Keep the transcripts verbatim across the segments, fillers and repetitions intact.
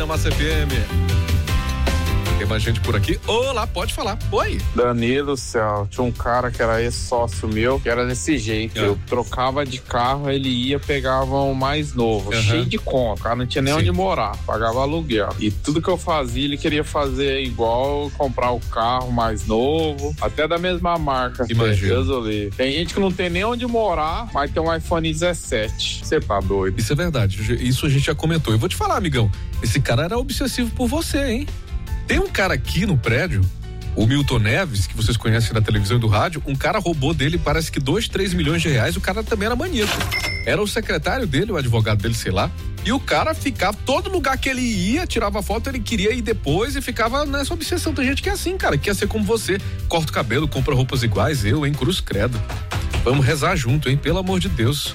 Massa F M. Tem mais gente por aqui. Olá, pode falar. Oi. Danilo, céu, tinha um cara que era ex-sócio meu, que era desse jeito. É. Eu trocava de carro, ele ia, pegava um mais novo, uhum. cheio de conta. O cara não tinha nem Sim. onde morar, pagava aluguel. E tudo que eu fazia, ele queria fazer igual, comprar o carro mais novo, até da mesma marca. Imagina. Deus o livre. Tem gente que não tem nem onde morar, mas tem um iPhone dezessete. Você tá doido? Isso é verdade. Isso a gente já comentou. Eu vou te falar, amigão. Esse cara era obsessivo por você, hein? Tem um cara aqui no prédio, o Milton Neves, que vocês conhecem da televisão e do rádio, um cara roubou dele, parece que dois, três milhões de reais, o cara também era maníaco. Era o secretário dele, o advogado dele, sei lá, e o cara ficava, todo lugar que ele ia, tirava foto, ele queria ir depois e ficava nessa obsessão. Tem gente que é assim, cara, que quer ser como você, corta o cabelo, compra roupas iguais, eu, hein, cruz credo. Vamos rezar junto, hein, pelo amor de Deus.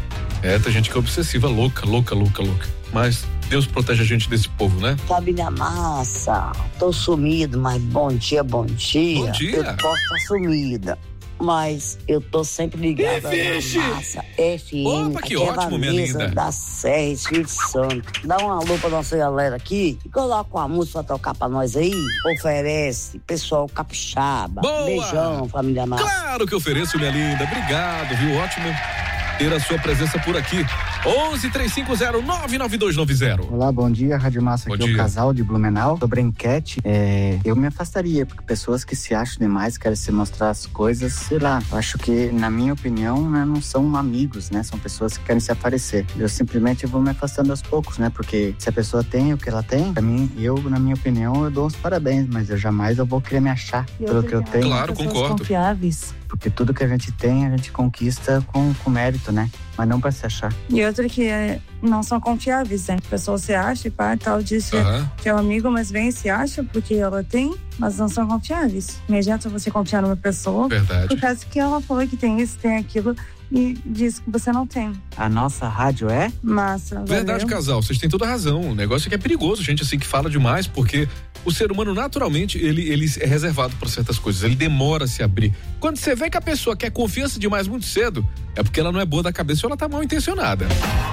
É, tem gente que é obsessiva, louca, louca, louca, louca. Mas Deus protege a gente desse povo, né? Família Massa, tô sumido, mas bom dia, bom dia. Bom dia. Eu posso estar sumida, mas eu tô sempre ligada na Massa F M. Opa, que ótimo, minha linda. Da Serra, Espírito Santo. Dá uma alô pra nossa galera aqui e coloca uma música pra tocar pra nós aí. Oferece, pessoal capixaba. Boa. Beijão, família Massa. Claro que ofereço, minha linda. Obrigado, viu? Ótimo ter a sua presença por aqui. onze, três cinco zero, nove nove dois nove zero. Olá, bom dia, Rádio Massa. Bom aqui dia. É o Casal de Blumenau. Sobre a enquete, é, eu me afastaria, porque pessoas que se acham demais, querem se mostrar as coisas, sei lá, eu acho que, na minha opinião, né, não são amigos, né, são pessoas que querem se aparecer. Eu simplesmente vou me afastando aos poucos, né, porque se a pessoa tem o que ela tem, pra mim, eu, na minha opinião, eu dou os parabéns, mas eu jamais eu vou querer me achar eu pelo que eu tenho. Claro, concordo. Confiáveis. Porque tudo que a gente tem, a gente conquista com, com mérito, né? Mas não pra se achar. E outro que é, não são confiáveis, né? A pessoa se acha e pá, tal, diz que, Uhum. que é um amigo, mas vem e se acha porque ela tem, mas não são confiáveis. Não adianta você confiar numa pessoa Verdade. por causa que ela falou que tem isso, tem aquilo e diz que você não tem. A nossa rádio é? Massa, Verdade, valeu. casal, vocês têm toda a razão. O negócio é que é perigoso, gente assim que fala demais, porque o ser humano naturalmente, ele, ele é reservado para certas coisas, ele demora a se abrir. Quando você vê que a pessoa quer confiança demais muito cedo, é porque ela não é boa da cabeça ou ela tá mal intencionada.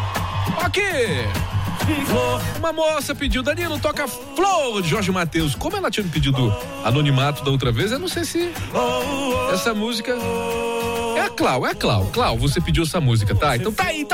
Aqui! Uma moça pediu, Danilo, toca Flor de Jorge Mateus. Como ela tinha me pedido anonimato da outra vez, eu não sei se essa música é a Clau, é a Clau. Clau, você pediu essa música, tá? Então tá aí, tá